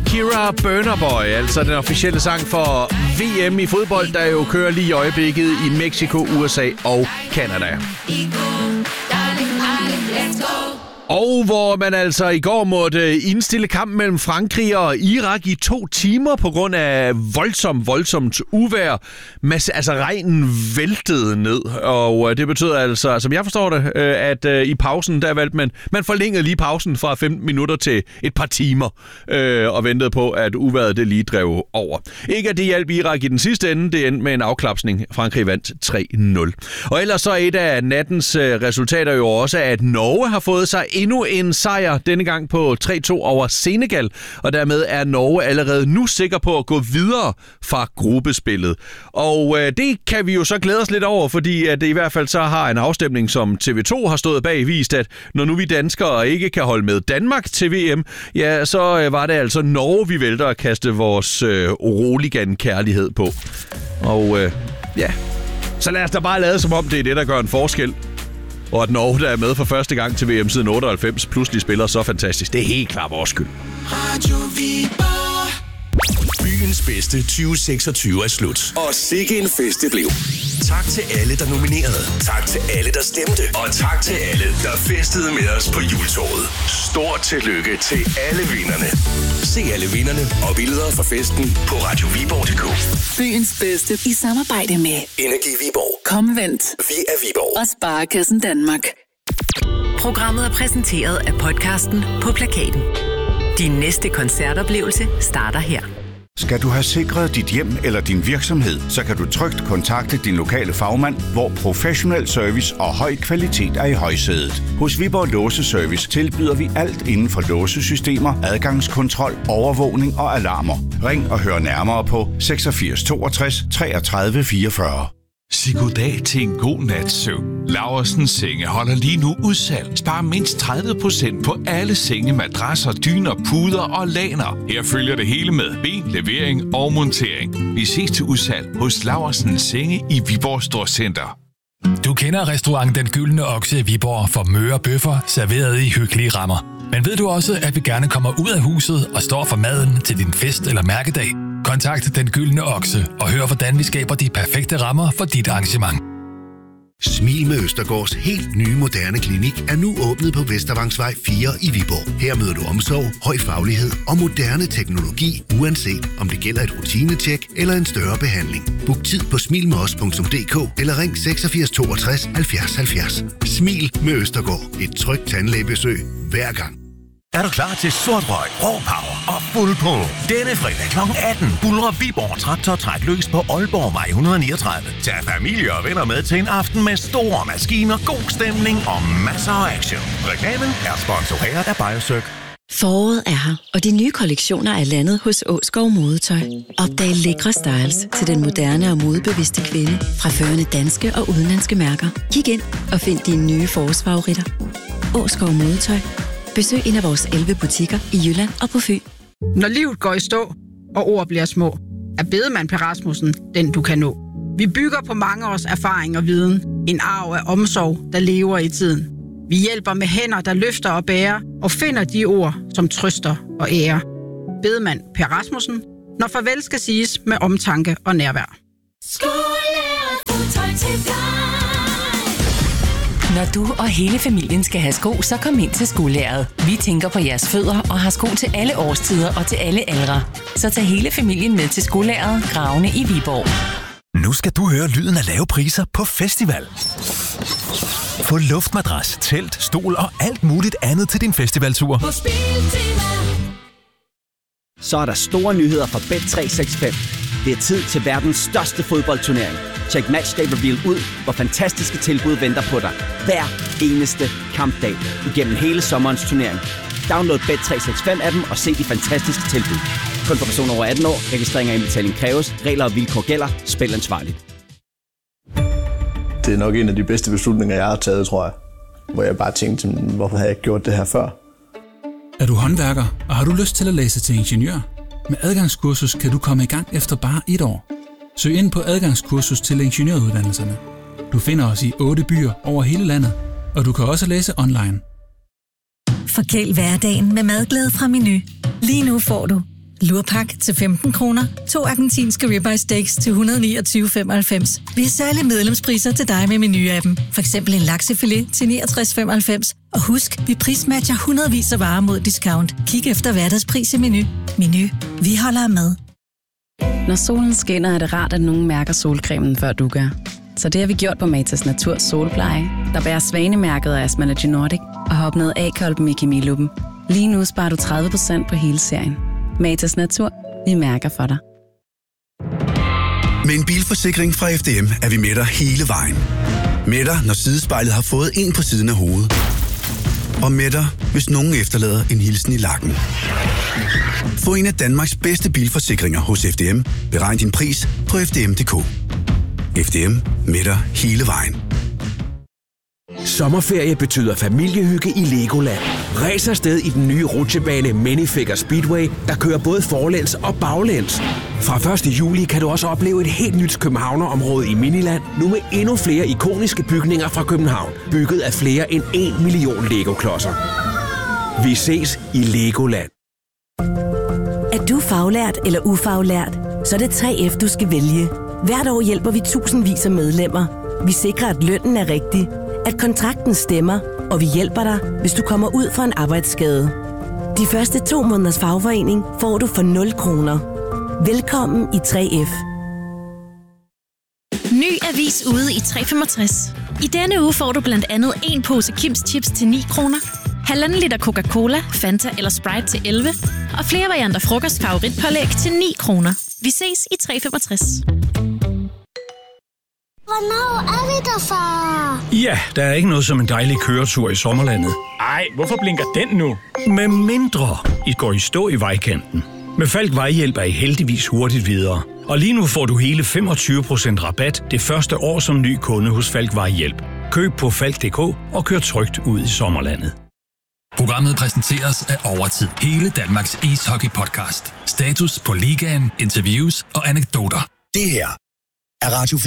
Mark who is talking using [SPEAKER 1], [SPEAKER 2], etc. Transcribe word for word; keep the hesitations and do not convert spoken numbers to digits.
[SPEAKER 1] Shakira Burna Boy, altså den officielle sang for V M i fodbold, der jo kører lige i øjeblikket i Mexico, U S A og Canada. Og hvor man altså i går måtte indstille kampen mellem Frankrig og Irak i to timer på grund af voldsomt, voldsomt uvejr. Masse, altså regnen væltede ned, og det betyder altså, som jeg forstår det, at i pausen, der valgte man, man forlængede lige pausen fra femten minutter til et par timer, øh, og ventede på, at uvejret det lige drev over. Ikke at det hjalp Irak i den sidste ende, det endte med en afklapsning. Frankrig vandt tre nul. Og ellers så er et af nattens resultater jo også, at Norge har fået sig endnu en sejr, denne gang på tre to over Senegal, og dermed er Norge allerede nu sikker på at gå videre fra gruppespillet. Og øh, det kan vi jo så glæde os lidt over, fordi at det i hvert fald så har en afstemning, som T V to har stået bag, vist, at når nu vi danskere ikke kan holde med Danmark til V M, ja, så øh, var det altså Norge, vi vælter at kaste vores øh, Roligan-kærlighed på. Og øh, ja, så lad os da bare lade som om, det er det, der gør en forskel. Og at Norge, der er med for første gang til V M siden otteoghalvfems, pludselig spiller så fantastisk. Det er helt klart vores skyld. Radio
[SPEAKER 2] Viborg. Byens bedste tyve seksogtyve er slut. Og sikke en fest det blev. Tak til alle, der nominerede. Tak til alle, der stemte. Og tak til alle, der festede med os på juletorvet. Stort tillykke til alle vinderne. Se alle vinderne og billeder fra festen på radio viborg punktum d k.
[SPEAKER 3] Byens bedste i samarbejde med
[SPEAKER 2] Energi Viborg.
[SPEAKER 3] Komvent.
[SPEAKER 2] Vi er Viborg.
[SPEAKER 3] Og Sparekassen Danmark. Programmet er præsenteret af podcasten På Plakaten. Din næste koncertoplevelse starter her.
[SPEAKER 4] Skal du have sikret dit hjem eller din virksomhed, så kan du trygt kontakte din lokale fagmand, hvor professionel service og høj kvalitet er i højsædet. Hos Viborg Låseservice tilbyder vi alt inden for låsesystemer, adgangskontrol, overvågning og alarmer. Ring og hør nærmere på seksogfirs toogtres treogtredive fireogfyrre.
[SPEAKER 5] Sig goddag til en god nats søvn. Laursens Senge holder lige nu udsalg. Spar mindst tredive procent på alle senge, madrasser, dyner, puder og laner. Her følger det hele med ben, levering og montering. Vi ses til udsalg hos Laursens Senge i Viborg Storcenter.
[SPEAKER 6] Du kender restaurant Den Gyldne Okse i Viborg for møre bøffer serveret i hyggelige rammer. Men ved du også, at vi gerne kommer ud af huset og står for maden til din fest eller mærkedag? Kontakt Den Gyldne Okse og hør, hvordan vi skaber de perfekte rammer for dit arrangement.
[SPEAKER 7] Smil med Østergaards helt nye moderne klinik er nu åbnet på Vestervangsvej fire i Viborg. Her møder du omsorg, høj faglighed og moderne teknologi, uanset om det gælder et rutinetjek eller en større behandling. Book tid på smil med os punktum d k eller ring seksogfirs toogtres halvfjerds halvfjerds. Smil med Østergaard. Et trygt tandlægebesøg hver gang.
[SPEAKER 2] Er du klar til sort røg, rå power og fuld på? Denne fredag klokken atten buldrer Viborg Traktortræk løs på Aalborgvej et hundrede niogtredive. Tag familie og venner med til en aften med store maskiner, god stemning og masser af action. Reklamen er sponsoreret af Biosøg.
[SPEAKER 8] Foråret er her, og de nye kollektioner er landet hos Åskov Modetøj. Opdag lækre styles til den moderne og modebevidste kvinde fra førende danske og udenlandske mærker. Kig ind og find dine nye forårsfavoritter. Åskov Modetøj. Besøg en af vores elleve butikker i Jylland og på Fyn.
[SPEAKER 9] Når livet går i stå, og ord bliver små, er Bedemann Per Rasmussen den, du kan nå. Vi bygger på mange års erfaring og viden. En arv af omsorg, der lever i tiden. Vi hjælper med hænder, der løfter og bærer, og finder de ord, som trøster og ærer. Bedemann Per Rasmussen, når farvel skal siges med omtanke og nærvær.
[SPEAKER 10] Når du og hele familien skal have sko, så kom ind til Skolæret. Vi tænker på jeres fødder og har sko til alle årstider og til alle aldre. Så tag hele familien med til Skolæret, Gravene i Viborg.
[SPEAKER 2] Nu skal du høre lyden af lave priser på festival. Få luftmadras, telt, stol og alt muligt andet til din festivaltur.
[SPEAKER 11] Så er der store nyheder fra Bet tre seks fem. Det er tid til verdens største fodboldturnering. Tjek Matchday Reveal ud, hvor fantastiske tilbud venter på dig. Hver eneste kampdag igennem hele sommerens turnering. Download Bet tre seks fem appen og se de fantastiske tilbud. Kun for personer over atten år. Registrering og indbetaling kræves. Regler og vilkår gælder. Spil ansvarligt.
[SPEAKER 12] Det er nok en af de bedste beslutninger, jeg har taget, tror jeg. Hvor jeg bare tænkte, hvorfor havde jeg ikke gjort det her før?
[SPEAKER 13] Er du håndværker, og har du lyst til at læse til ingeniør? Med adgangskursus kan du komme i gang efter bare et år. Søg ind på adgangskursus til ingeniøruddannelserne. Du finder os i otte byer over hele landet, og du kan også læse online.
[SPEAKER 14] Forkæl hverdagen med madglæde fra Menu. Lige nu får du Lurpak til femten kroner. To argentinske ribeye steaks til et hundrede og niogtyve komma femoghalvfems. Vi har særlige medlemspriser til dig med Meny-appen. For eksempel en laksefilet til niogtres komma femoghalvfems. Og husk, vi prismatcher hundredvis af varer mod discount. Kig efter hverdagspris i Meny. Meny. Vi holder af mad.
[SPEAKER 15] Når solen skinner, er det rart, at nogen mærker solcremen, før du gør. Så det har vi gjort på Matas Naturs Solpleje, der bærer svanemærket af Asmalogy Nordic og har opnået A-kolben i kemiluppen. Lige nu sparer du tredive procent på hele serien. Matas Natur. Vi mærker for dig.
[SPEAKER 16] Med en bilforsikring fra F D M er vi med dig hele vejen. Med dig, når sidespejlet har fået en på siden af hovedet. Og med dig, hvis nogen efterlader en hilsen i lakken. Få en af Danmarks bedste bilforsikringer hos F D M. Beregn din pris på f d m punktum d k. F D M. Med dig hele vejen.
[SPEAKER 17] Sommerferie betyder familiehygge i Legoland. Ræs afsted i den nye rutsjebane Minifigure Speedway, der kører både forlæns og baglæns. Fra første juli kan du også opleve et helt nyt københavnerområde i Miniland, nu med endnu flere ikoniske bygninger fra København, bygget af flere end en million Lego-klodser. Vi ses i Legoland.
[SPEAKER 18] Er du faglært eller ufaglært, så er det tre F, du skal vælge. Hvert år hjælper vi tusindvis af medlemmer. Vi sikrer, at lønnen er rigtig, at kontrakten stemmer, og vi hjælper dig, hvis du kommer ud for en arbejdsskade. De første to måneders fagforening får du for nul kroner. Velkommen i tre F.
[SPEAKER 19] Ny avis ude i tre femogtres. I denne uge får du blandt andet en pose Kims Chips til ni kroner, halvanden liter Coca-Cola, Fanta eller Sprite til elleve, og flere varianter frokostfavoritpålæg til ni kroner. Vi ses i tre femogtres.
[SPEAKER 20] Hvornår er vi der, far?
[SPEAKER 21] Ja, der er ikke noget som en dejlig køretur i sommerlandet.
[SPEAKER 22] Ej, hvorfor blinker den nu?
[SPEAKER 21] Med mindre I går i stå i vejkanten. Med Falk Vejhjælp er I heldigvis hurtigt videre. Og lige nu får du hele femogtyve procent rabat det første år som ny kunde hos Falk Vejhjælp. Køb på falk punktum d k og kør trygt ud i sommerlandet.
[SPEAKER 6] Programmet præsenteres af Overtid. Hele Danmarks ishockey-podcast. Status på ligaen, interviews og anekdoter.
[SPEAKER 2] Det her er Radio